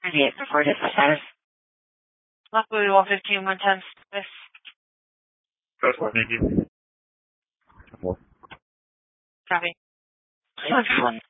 38 reported status. Lockwood 115, 110, this. That's what I need. Copy. 1